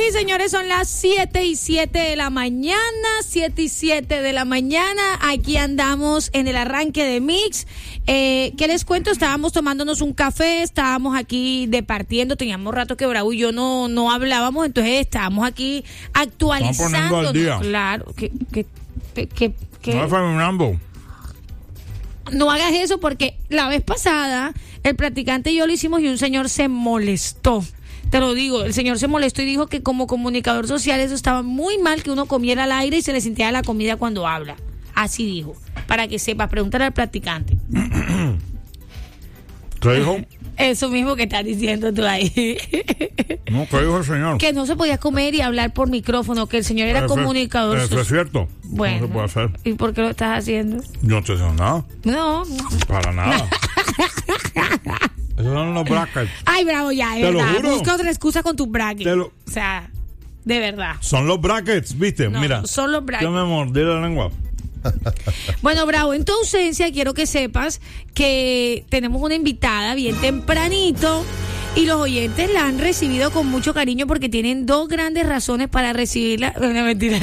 y señores, son las 7:07 de la mañana, 7:07 de la mañana. Aquí andamos en el arranque de Mix. ¿Qué les cuento? Estábamos tomándonos un café, estábamos aquí departiendo, teníamos rato que Bravo y yo no hablábamos, entonces estábamos aquí actualizando. Estamos poniendo al día. Claro, que No, Fernando. no hagas eso porque la vez pasada el practicante y yo lo hicimos y un señor se molestó. Te lo digo, el señor se molestó y dijo que como comunicador social eso estaba muy mal que uno comiera al aire y se le sintiera la comida cuando habla. Así dijo. Para que sepas, pregúntale al practicante. ¿Qué dijo? Eso mismo que estás diciendo tú ahí. No, ¿qué dijo el señor? Que no se podía comer y hablar por micrófono, que el señor era comunicador Eso es cierto. Bueno. No se puede hacer. ¿Y por qué lo estás haciendo? Yo no estoy haciendo nada. No. Para nada. Esos son los brackets. Ay, Bravo, ya, de Te lo verdad. juro. Busca otra excusa con tus brackets. O sea, de verdad. Son los brackets, ¿viste? No, Mira. son los brackets. Yo me mordí la lengua. Bueno, Bravo, en tu ausencia quiero que sepas que tenemos una invitada bien tempranito y los oyentes la han recibido con mucho cariño porque tienen dos grandes razones para recibirla. No, mentira.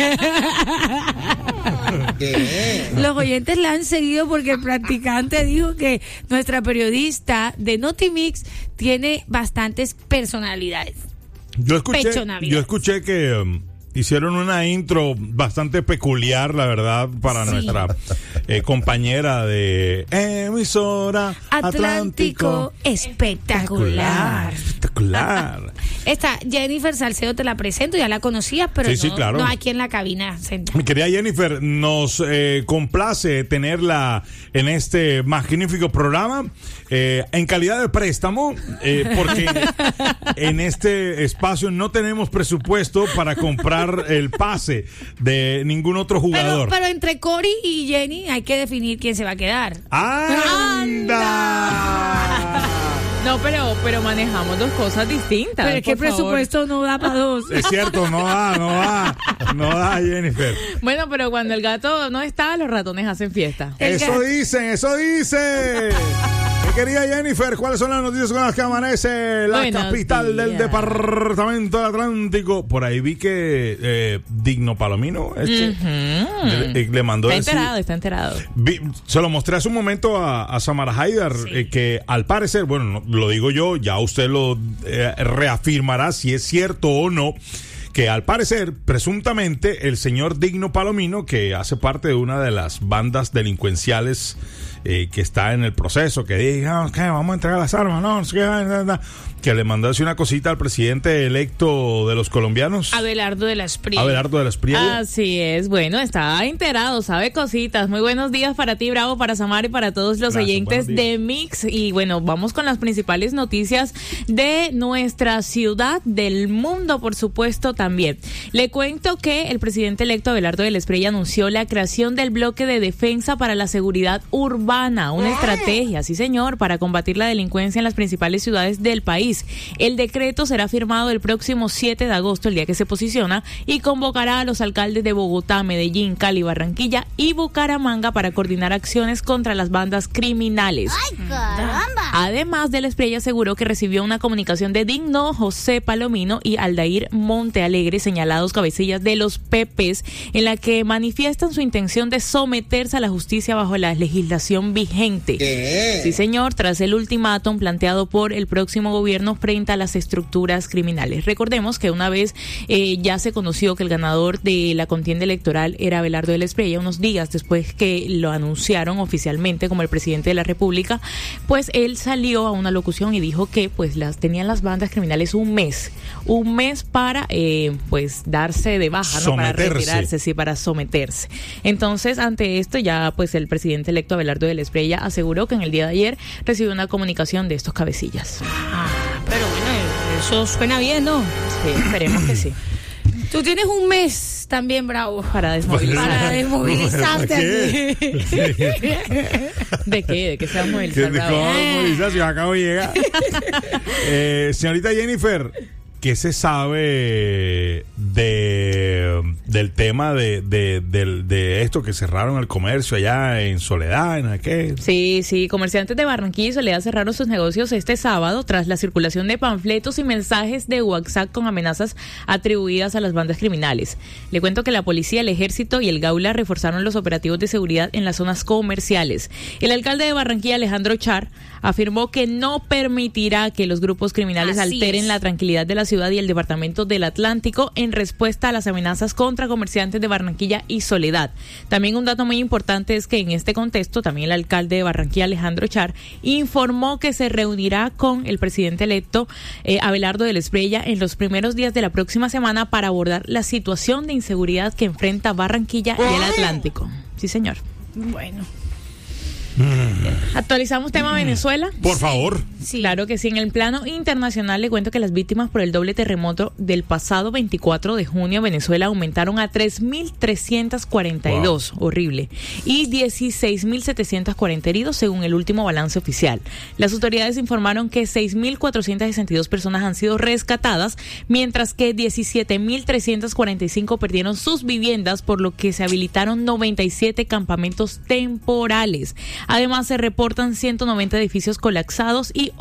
¿Qué? Los oyentes la han seguido porque el practicante dijo que nuestra periodista de Notimix tiene bastantes personalidades. Yo escuché que hicieron una intro bastante peculiar, la verdad, para Sí. nuestra compañera de emisora Atlántico espectacular. Espectacular. Esta Jennifer Salcedo te la presento, ya la conocías, pero Sí, no, claro. no aquí en la cabina. Mi querida Jennifer, nos complace tenerla en este magnífico programa en calidad de préstamo, porque en este espacio no tenemos presupuesto para comprar el pase de ningún otro jugador. Pero entre Cory y Jenny hay que definir quién se va a quedar. ¡Anda! No, pero manejamos dos cosas distintas. Pero es que el por favor. presupuesto no da para dos. Es cierto, no da, Jennifer. Bueno, pero cuando el gato no está, los ratones hacen fiesta. Eso dicen. Mi querida Jennifer, ¿cuáles son las noticias con las que amanece la Buenos capital del días. departamento del Atlántico? Por ahí vi que Digno Palomino le mandó Está enterado. se lo mostré hace un momento a Samara Haidar, que al parecer, bueno, no, lo digo yo, ya usted lo reafirmará si es cierto o no, que al parecer, presuntamente, el señor Digno Palomino, que hace parte de una de las bandas delincuenciales que está en el proceso, que diga, vamos a entregar las armas, no sé qué, que le mandó así una cosita al presidente electo de los colombianos, Abelardo de la Espriella. Así es, bueno, está enterado, sabe cositas. Muy buenos días para ti, Bravo, para Samara y para todos los oyentes de Mix. Y bueno, vamos con las principales noticias de nuestra ciudad, del mundo, por supuesto, también. Le cuento que el presidente electo Abelardo de la Espriella anunció la creación del bloque de defensa para la seguridad urbana, una estrategia, sí señor, para combatir la delincuencia en las principales ciudades del país. El decreto será firmado el próximo 7 de agosto, el día que se posiciona, y convocará a los alcaldes de Bogotá, Medellín, Cali, Barranquilla y Bucaramanga para coordinar acciones contra las bandas criminales. ¡Ay, caramba! Además, de la Espriella aseguró que recibió una comunicación de Digno, José Palomino y Aldair Montealegre, señalados cabecillas de los PPs, en la que manifiestan su intención de someterse a la justicia bajo la legislación vigente. ¿Qué? Sí, señor, tras el ultimátum planteado por el próximo gobierno frente a las estructuras criminales. Recordemos que una vez ya se conoció que el ganador de la contienda electoral era Abelardo de la Espriella, unos días después que lo anunciaron oficialmente como el presidente de la República, pues él salió a una locución y dijo que pues tenían las bandas criminales un mes para pues darse de baja, ¿no? Para retirarse, para someterse. Entonces, ante esto ya pues el presidente electo Abelardo de la Espriella aseguró que en el día de ayer recibió una comunicación de estos cabecillas. Pero bueno, eso suena bien, ¿no? Sí, esperemos que sí. Tú tienes un mes también, Bravo, Para desmovilizar. para desmovilizarte aquí. ¿De qué? ¿De qué se va a movilizar, Bravo? ¿Cómo movilización? Acabo de llegar. Señorita Jennifer, ¿qué se sabe de del tema de esto que cerraron el comercio allá en Soledad, ¿no? ¿Qué? Sí, comerciantes de Barranquilla y Soledad cerraron sus negocios este sábado tras la circulación de panfletos y mensajes de WhatsApp con amenazas atribuidas a las bandas criminales. Le cuento que la policía, el ejército y el Gaula reforzaron los operativos de seguridad en las zonas comerciales. El alcalde de Barranquilla, Alejandro Char, afirmó que no permitirá que los grupos criminales alteren la tranquilidad de la ciudad y el departamento del Atlántico en respuesta a las amenazas contra comerciantes de Barranquilla y Soledad. También un dato muy importante es que en este contexto también el alcalde de Barranquilla, Alejandro Char, informó que se reunirá con el presidente electo Abelardo del Espriella en los primeros días de la próxima semana para abordar la situación de inseguridad que enfrenta Barranquilla y el Atlántico. Sí, señor. Bueno. ¿Actualizamos tema Venezuela? Por favor. Sí. Claro que sí. En el plano internacional le cuento que las víctimas por el doble terremoto del pasado 24 de junio en Venezuela aumentaron a 3.342, horrible, y 16.740 heridos según el último balance oficial. Las autoridades informaron que 6.462 personas han sido rescatadas, mientras que 17.345 perdieron sus viviendas, por lo que se habilitaron 97 campamentos temporales. Además, se reportan 190 edificios colapsados y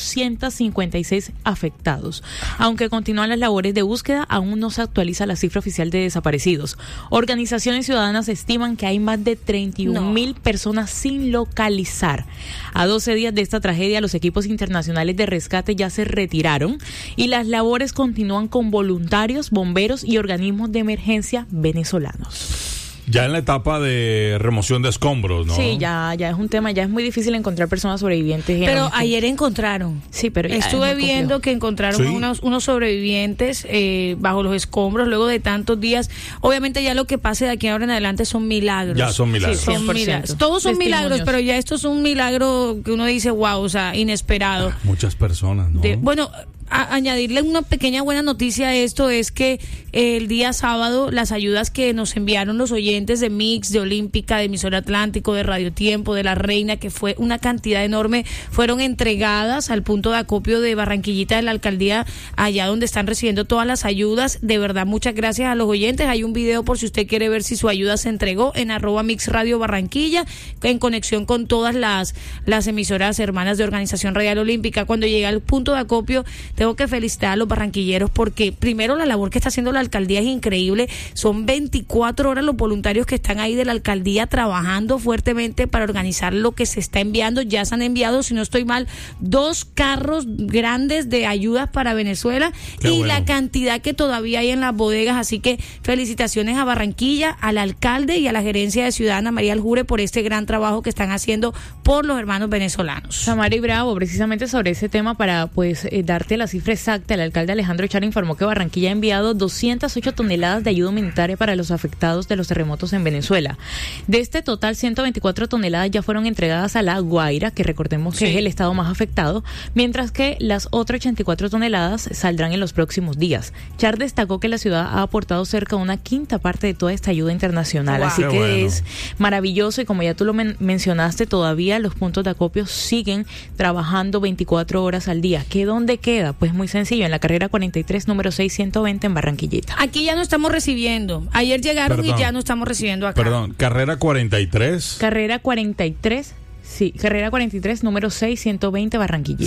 856 afectados. Aunque continúan las labores de búsqueda, aún no se actualiza la cifra oficial de desaparecidos. Organizaciones ciudadanas estiman que hay más de 31.000 personas sin localizar. A 12 días de esta tragedia, los equipos internacionales de rescate ya se retiraron y las labores continúan con voluntarios, bomberos y organismos de emergencia venezolanos. Ya en la etapa de remoción de escombros, ¿no? Sí, ya es un tema, ya es muy difícil encontrar personas sobrevivientes. Pero ayer encontraron. Sí, pero estuve viendo que encontraron unos sobrevivientes bajo los escombros luego de tantos días. Obviamente ya lo que pase de aquí ahora en adelante son milagros. Ya son milagros. Sí, 100%. Todos son milagros, pero ya esto es un milagro que uno dice, wow, o sea, inesperado. Muchas personas, ¿no? Bueno, añadirle una pequeña buena noticia a esto es que el día sábado las ayudas que nos enviaron los oyentes de Mix, de Olímpica, de Emisora Atlántico, de Radio Tiempo, de La Reina, que fue una cantidad enorme, fueron entregadas al punto de acopio de Barranquillita de la alcaldía, allá donde están recibiendo todas las ayudas. De verdad, muchas gracias a los oyentes. Hay un video por si usted quiere ver si su ayuda se entregó en @Mix Radio Barranquilla, en conexión con todas las emisoras hermanas de Organización Radial Olímpica. Cuando llega al punto de acopio, tengo que felicitar a los barranquilleros porque primero la labor que está haciendo la alcaldía es increíble. Son 24 horas los voluntarios que están ahí de la alcaldía trabajando fuertemente para organizar lo que se está enviando. Ya se han enviado, si no estoy mal, 2 carros grandes de ayudas para Venezuela. Qué y bueno. La cantidad que todavía hay en las bodegas. Así que felicitaciones a Barranquilla, al alcalde y a la gerencia de Ciudadana María Aljure por este gran trabajo que están haciendo por los hermanos venezolanos. Samari Bravo, precisamente sobre ese tema para darte la cifra exacta, el alcalde Alejandro Char informó que Barranquilla ha enviado 208 toneladas de ayuda humanitaria para los afectados de los terremotos en Venezuela. De este total, 124 toneladas ya fueron entregadas a La Guaira, que recordemos que es el estado más afectado, mientras que las otras 84 toneladas saldrán en los próximos días. Char destacó que la ciudad ha aportado cerca de una quinta parte de toda esta ayuda internacional, así que es maravilloso, y como ya tú lo mencionaste, todavía los puntos de acopio siguen trabajando 24 horas al día. ¿Qué dónde queda? Pues muy sencillo, en la carrera 43, número 620 en Barranquillita. Aquí ya no estamos recibiendo. Ayer llegaron y ya no estamos recibiendo acá. Perdón, carrera 43. Carrera 43. Sí, carrera 43, número 620, Barranquillita.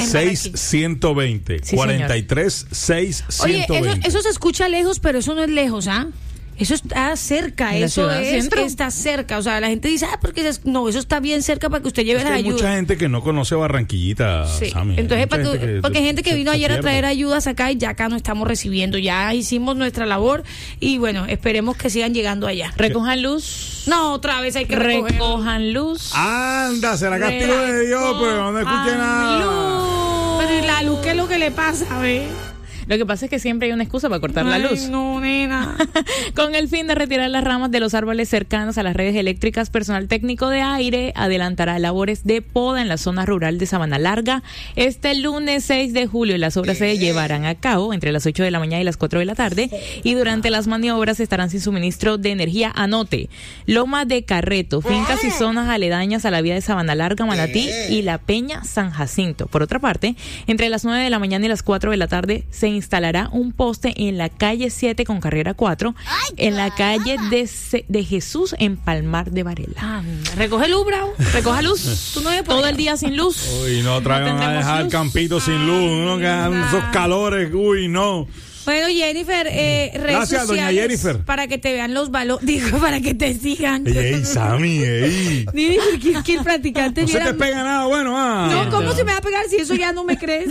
620. Sí, 43, 620. Oye, eso se escucha lejos, pero eso no es lejos, ¿ah? Eso está cerca, eso está cerca. O sea, la gente dice, porque no, eso está bien cerca para que usted lleve las ayudas. Hay mucha gente que no conoce Barranquillita, sí. Sammy. Entonces, porque hay gente que vino ayer a traer ayudas acá y ya acá no estamos recibiendo. Ya hicimos nuestra labor y bueno, esperemos que sigan llegando allá. ¿Recojan luz? No, otra vez hay que recoger. Recojan luz. Anda, será castigo de Dios, pero no escuché nada. Luz. Pero ¿y la luz qué es lo que le pasa, ve? Lo que pasa es que siempre hay una excusa para cortar la luz. No, nena. Con el fin de retirar las ramas de los árboles cercanos a las redes eléctricas, personal técnico de aire adelantará labores de poda en la zona rural de Sabana Larga. Este lunes 6 de julio las obras se llevarán a cabo entre las 8 de la mañana y las 4 de la tarde y durante las maniobras estarán sin suministro de energía. Anote: Loma de Carreto, fincas y zonas aledañas a la vía de Sabana Larga, Manatí y la Peña San Jacinto. Por otra parte, entre las 9 de la mañana y las 4 de la tarde se instalará un poste en la calle 7 con carrera 4, en la calle de Jesús en Palmar de Varela. Recoge luz, Bravo. Recoja luz. Tú no ves todo el día sin luz. Uy, no traigan a dejar el campito sin luz, no quedan esos calores, uy, no. Bueno, Jennifer, redes Gracias, doña sociales Jennifer. para que te vean los balones, digo, para que te sigan. Ey, Sammy, ey. Ni que el practicante No se viera- te pega nada, bueno, No, ¿cómo se me va a pegar si eso ya no me crees?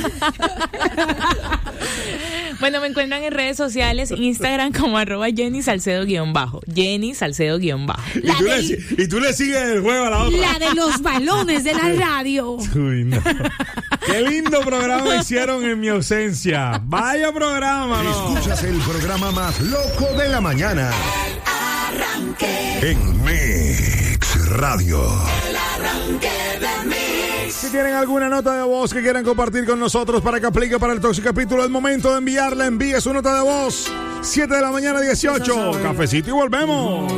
Bueno, me encuentran en redes sociales, Instagram como @JennySalcedo_. Jenny Salcedo_. Y tú le sigues el juego a la otra. La de los balones de la radio. Uy, no. Qué lindo programa hicieron en mi ausencia. Vaya programa, ¿no? Escuchas el programa más loco de la mañana. En Mix Radio. Si tienen alguna nota de voz que quieran compartir con nosotros para que aplique para el próximo capítulo, es momento de enviarla. Envíe su nota de voz. 7 de la mañana, 18. Cafecito y volvemos.